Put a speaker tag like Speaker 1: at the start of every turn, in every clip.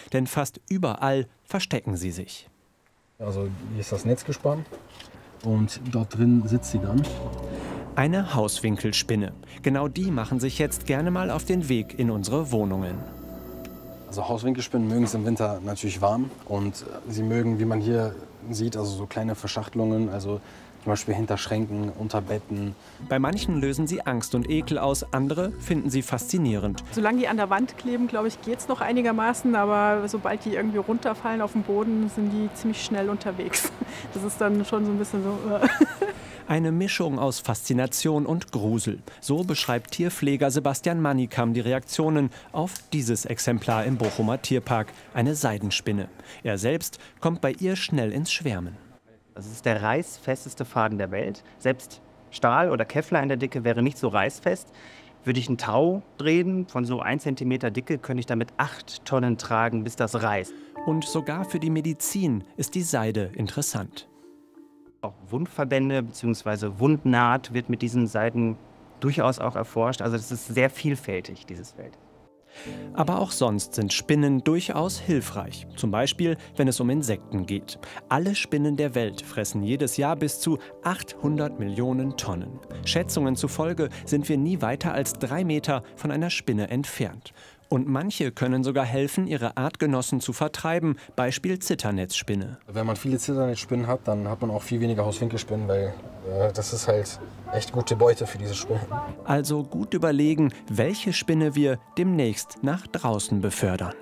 Speaker 1: denn fast überall verstecken sie sich.
Speaker 2: Also hier ist das Netz gespannt und dort drin sitzt sie dann.
Speaker 1: Eine Hauswinkelspinne. Genau die machen sich jetzt gerne mal auf den Weg in unsere Wohnungen.
Speaker 2: Also Hauswinkelspinnen mögen es im Winter natürlich warm und sie mögen, wie man hier sieht, also so kleine Verschachtelungen, also zum Beispiel hinter Schränken, unter Betten.
Speaker 1: Bei manchen lösen sie Angst und Ekel aus, andere finden sie faszinierend.
Speaker 3: Solange die an der Wand kleben, glaube ich, geht es noch einigermaßen, aber sobald die irgendwie runterfallen auf den Boden, sind die ziemlich schnell unterwegs. Das ist dann schon so ein bisschen so...
Speaker 1: Eine Mischung aus Faszination und Grusel. So beschreibt Tierpfleger Sebastian Manikam die Reaktionen auf dieses Exemplar im Bochumer Tierpark, eine Seidenspinne. Er selbst kommt bei ihr schnell ins Schwärmen.
Speaker 4: Das ist der reißfesteste Faden der Welt. Selbst Stahl oder Kevlar in der Dicke wäre nicht so reißfest. Würde ich einen Tau drehen von so 1 cm Dicke, könnte ich damit 8 Tonnen tragen, bis das reißt.
Speaker 1: Und sogar für die Medizin ist die Seide interessant.
Speaker 4: Auch Wundverbände bzw. Wundnaht wird mit diesen Seiden durchaus auch erforscht. Also das ist sehr vielfältig, dieses Feld.
Speaker 1: Aber auch sonst sind Spinnen durchaus hilfreich. Zum Beispiel, wenn es um Insekten geht. Alle Spinnen der Welt fressen jedes Jahr bis zu 800 Millionen Tonnen. Schätzungen zufolge sind wir nie weiter als 3 Meter von einer Spinne entfernt. Und manche können sogar helfen, ihre Artgenossen zu vertreiben. Beispiel Zitternetzspinne.
Speaker 2: Wenn man viele Zitternetzspinnen hat, dann hat man auch viel weniger Hauswinkelspinnen, weil das ist halt echt gute Beute für diese Spinnen.
Speaker 1: Also gut überlegen, welche Spinne wir demnächst nach draußen befördern.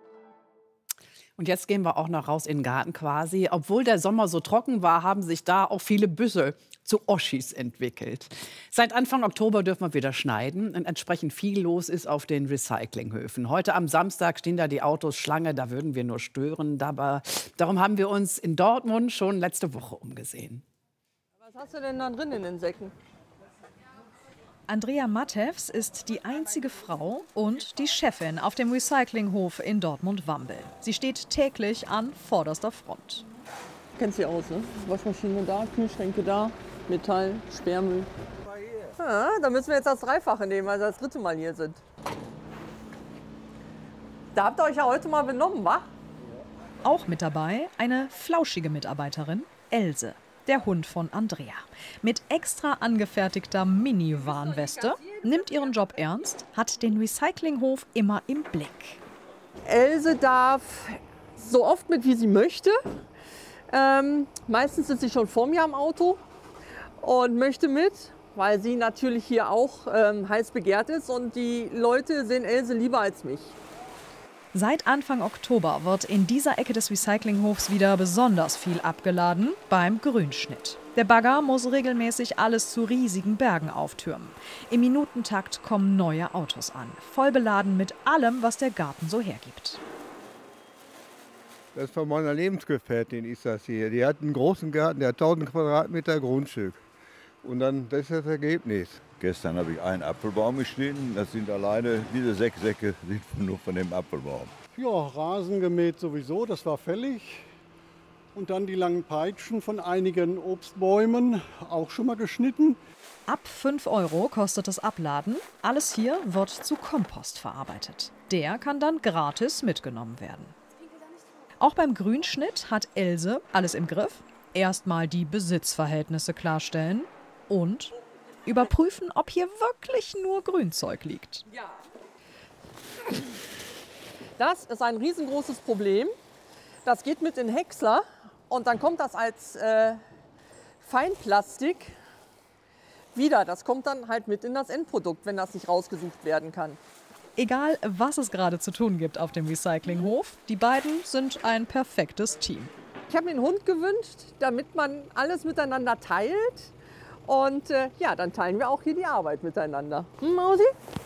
Speaker 5: Und jetzt gehen wir auch noch raus in den Garten quasi. Obwohl der Sommer so trocken war, haben sich da auch viele Büsche zu Oschis entwickelt. Seit Anfang Oktober dürfen wir wieder schneiden und entsprechend viel los ist auf den Recyclinghöfen. Heute am Samstag stehen da die Autos Schlange, da würden wir nur stören. Aber darum haben wir uns in Dortmund schon letzte Woche umgesehen.
Speaker 6: Was hast du denn da drin in den Säcken?
Speaker 7: Andrea Mattevs ist die einzige Frau und die Chefin auf dem Recyclinghof in Dortmund-Wambel. Sie steht täglich an vorderster Front.
Speaker 6: Kennst du aus, ne? Waschmaschine da, Kühlschränke da, Metall, Sperrmüll. Ja, da müssen wir jetzt das Dreifache nehmen, weil wir das 3. Mal hier sind. Da habt ihr euch ja heute mal benommen, wa?
Speaker 7: Auch mit dabei eine flauschige Mitarbeiterin, Else. Der Hund von Andrea. Mit extra angefertigter Mini-Warnweste, nimmt ihren Job ernst, hat den Recyclinghof immer im Blick.
Speaker 6: Else darf so oft mit, wie sie möchte. Meistens sitzt sie schon vor mir am Auto und möchte mit, weil sie natürlich hier auch heiß begehrt ist und die Leute sehen Else lieber als mich.
Speaker 7: Seit Anfang Oktober wird in dieser Ecke des Recyclinghofs wieder besonders viel abgeladen beim Grünschnitt. Der Bagger muss regelmäßig alles zu riesigen Bergen auftürmen. Im Minutentakt kommen neue Autos an, voll beladen mit allem, was der Garten so hergibt.
Speaker 8: Das ist von meiner Lebensgefährtin ist das hier. Die hat einen großen Garten, der hat 1000 Quadratmeter Grundstück. Und dann, das ist das Ergebnis.
Speaker 9: Gestern habe ich einen Apfelbaum geschnitten. Das sind alleine, diese 6 Säcke sind nur von dem Apfelbaum.
Speaker 8: Ja, Rasen gemäht sowieso, das war fällig. Und dann die langen Peitschen von einigen Obstbäumen, auch schon mal geschnitten.
Speaker 7: Ab 5 € kostet das Abladen. Alles hier wird zu Kompost verarbeitet. Der kann dann gratis mitgenommen werden. Auch beim Grünschnitt hat Else alles im Griff. Erstmal die Besitzverhältnisse klarstellen und überprüfen, ob hier wirklich nur Grünzeug liegt.
Speaker 6: Ja. Das ist ein riesengroßes Problem. Das geht mit in den Häcksler und dann kommt das als Feinplastik wieder. Das kommt dann halt mit in das Endprodukt, wenn das nicht rausgesucht werden kann.
Speaker 7: Egal, was es gerade zu tun gibt auf dem Recyclinghof, die beiden sind ein perfektes Team.
Speaker 6: Ich habe mir einen Hund gewünscht, damit man alles miteinander teilt. Und ja, dann teilen wir auch hier die Arbeit miteinander. Mausi?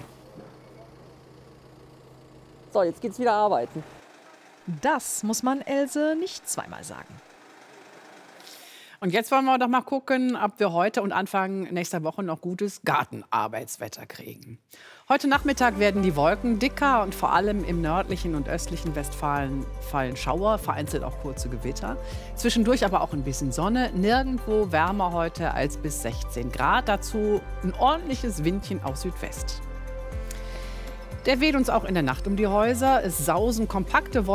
Speaker 6: So, jetzt geht's wieder arbeiten.
Speaker 7: Das muss man Else nicht zweimal sagen.
Speaker 5: Und jetzt wollen wir doch mal gucken, ob wir heute und Anfang nächster Woche noch gutes Gartenarbeitswetter kriegen. Heute Nachmittag werden die Wolken dicker und vor allem im nördlichen und östlichen Westfalen fallen Schauer, vereinzelt auch kurze Gewitter. Zwischendurch aber auch ein bisschen Sonne, nirgendwo wärmer heute als bis 16 Grad. Dazu ein ordentliches Windchen aus Südwest. Der weht uns auch in der Nacht um die Häuser. Es sausen kompakte Wolken